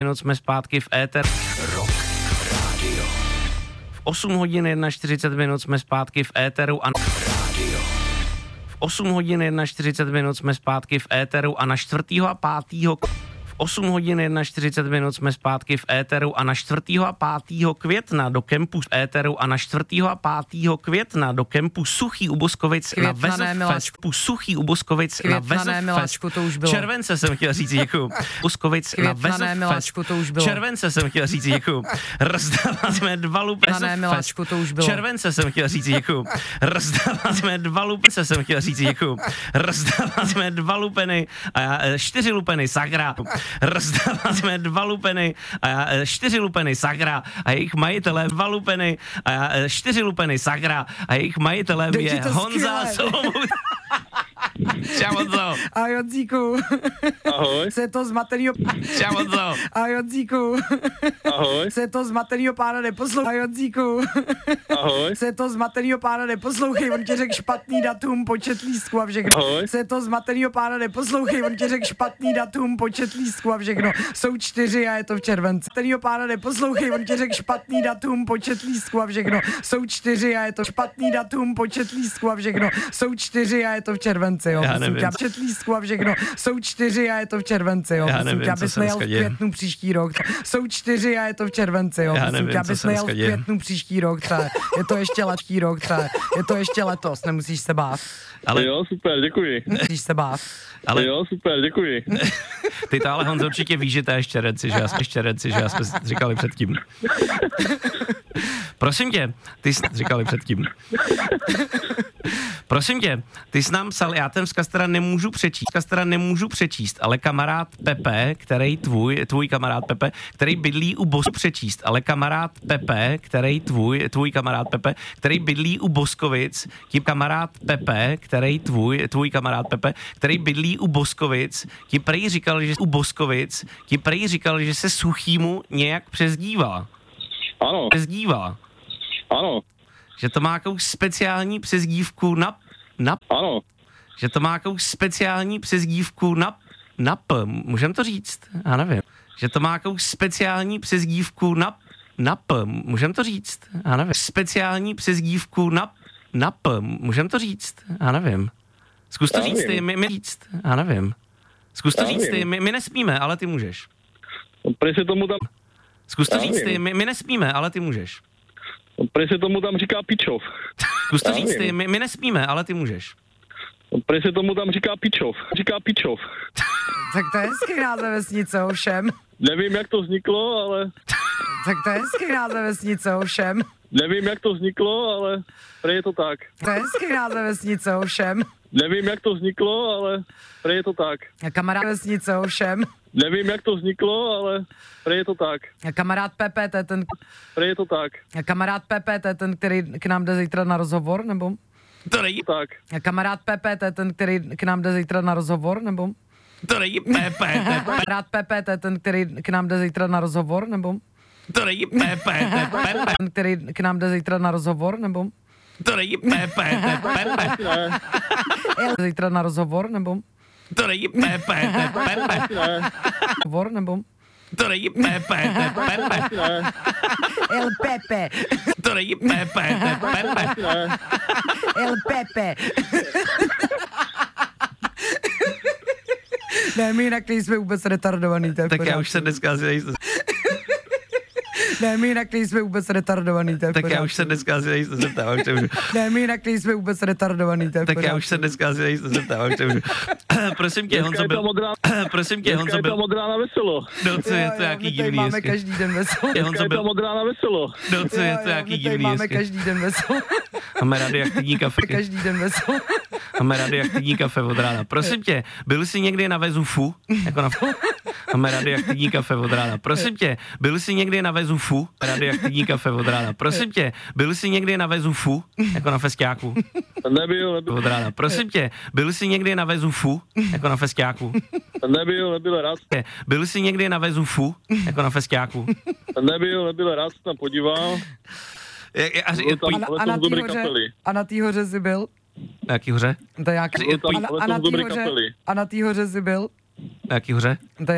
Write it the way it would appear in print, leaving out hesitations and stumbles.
minut jsme zpátky v éter. Rock Radio. V 8 hodin 41 minut jsme zpátky v éteru a v 8 hodin 41 minut jsme zpátky v éteru a na 4. a 5. 8 hodin 41 minut jsme zpátky v éteru a na 4. a 5. května do kempu éteru a na 4. a 5. května do kempu Suchý u Boskovic na Vezov Suchý u Boskovic na Vezov to už bylo. Července jsem chtěl říct, děkuju. Boskovic na Vezov to už bylo. Července jsem chtěl říct, děkuju. Rozdáváme 2 lupeny. to už bylo. Července jsem chtěl říct, děkuju. Rozdáváme 2 lupeny, jsem chtěl říct, děkuju. Rozdáváme 2 lupeny a 4 lupeny Sagra. Rozdáváme 2 lupeny a 4 lupeny Sagra a jejich majitelem 2 lupeny a 4 lupeny Sagra a jejich majitelem je Honza Solomut. Čau, Honzo. Ahoj, Honzíku. Ahoj. Se to zmatenýho... Čau, Honzo. Ahoj, Honzíku. Ahoj. Se to zmatenýho pána neposlouchej. Ahoj, Honzíku. Ahoj. Se to zmatenýho pána neposlouchej, on ti řekl špatný datum, počet lístků a všechno. Ahoj. Se to zmatenýho pána neposlouchej, on ti řekl špatný datum, počet lístků a všechno. Jsou 4 a je to v červenci. Zmatenýho pána neposlouchej, on ti řekl špatný datum, počet lístků a všechno. Jsou 4 a je to špatný datum, počet lístků a všechno. Jsou 4 a je to v červenci, jo. Já nevím. Počet lístků a všechno. Jsou 4 a je to v červenci, jo. Já nevím, co se jel v dneska děje. květnu příští rok. Jsou 4 a je to v červenci, jo. Já nevím, co se jel v dneska děje. květnu příští rok, třeba. Je to ještě letší rok, třeba. Je to ještě letos, nemusíš se bát. Ale, Jo, super, děkuji. Musíš se bát. ale Jo, super, děkuji. ty to ale Honzo určitě víš, že to je štěrenci, že já jsme říkali předtím. Prosím tě, ty jsi říkali předtím. Prosím tě, ty jsi nám psal, já ten vzkaz teda nemůžu přečíst, ale kamarád Pepe, který tvůj kamarád Pepe, který bydlí u Bosku přečíst, ale kamarád Pepe, který tvůj kamarád Pepe, který bydlí u Boskovic, ti kamarád Pepe, který tvůj kamarád Pepe, který bydlí u Boskovic, ti prej říkal, že se Suchýmu nějak přezdívá. Ano, ano, Že to má jakou speciální přezdívku na ano. že to má jakou speciální přezdívku na P. Můžem to říct? Já nevím. Že to má jakou speciální přezdívku na P. Můžem to říct? Já nevím. Speciální přezdívku na P. Můžem to říct? Já nevím. Zkus to Já říct ty, nevím. my říct. Já nevím. Zkus to Já říct ty, nevím. my nesmíme, ale ty můžeš. Prej se tomu tam, Zkus to Já říct ty, nevím. my nesmíme, ale ty můžeš. prej se tomu tam říká pičov. Zkus to Já říct ty, nevím. my nesmíme, ale ty můžeš. Prej se tomu tam říká pičov. Tak to je hezký název vesnice, ovšem. Nevím, jak to vzniklo, ale Tak to je hezký název vesnice, ovšem. nevím, jak to vzniklo, ale prej je to tak. To je hezký název vesnice, ovšem. Nevím, jak to vzniklo, ale prej je to tak. A kamarád vesnice, ovšem. Nevím, jak to vzniklo, ale prej je to tak. A kamarád Pepe, to je ten... Prej je to tak. A kamarád Pepe, to je ten, který k nám jde zítra na rozhovor, nebo? To není, Tak. A kamarád Pepe, to je ten, který k nám jde zítra na rozhovor, nebo? to není Pepe, Kamarád Pepe, to je ten, který k nám jde zítra na rozhovor, nebo? to není Pepe, Ten, který k nám jde zítra na rozhovor, nebo? to není Pepe, Ne, Zítra na rozhovor, nebo? to není Pepe, ne, Rozhovor, nebo? to není Pepe, ne, El Pepe, to není Pepe, ne. El Pepe. Ne, my jinak nejsme vůbec retardovaný, to je v tak já pořádku. už se dneska asi nejsem. Ne, my jinak nejsme vůbec retardovaný, to je v Tak já pořádku. už se dneska asi nejsem zeptám, už nemůžu. Ne, my jinak nejsme vůbec retardovaný, to je v Tak já pořádku. už se dneska asi nejsem zeptám, už nemůžu. Prosím tě, Honzo Dneska je ta byl. modrá, Prosím tě, dneska Honzo je ta byl. modrá na veselo. No, co je to my nějaký tady divný máme hezky. každý den veselý. Je Dneska Honzo je ta byl. modrá na veselo. No, co je to my nějaký tady divný máme hezky. každý den veselý. Máme radioaktivní kafe. Každý den veselý. Máme radioaktivní kafe od rána. Prosím tě, byl jsi někdy na Vezufu? Jako na... Máme radioaktivní kafe od rána. Prosím tě, byl jsi někdy na Vezufu? Radioaktivní kafe od rána. Prosím tě, byl jsi někdy na Vezufu? Jako na festiáku? Nebyl, Od rána. Prosím tě, byl jsi někdy na Vezufu? Jako na festiáku? nebyl rád. Byl jsi někdy na Vezufu? Jako na festiáku? Nebyl rád, se tam podíval. Byl tam letos z dobré kapely. A na té hoře jsi byl? Na jaký hoře? To je jak... Byl tam letos z dobré kapely. A na té hoře jsi byl? Na jaký hoře? To je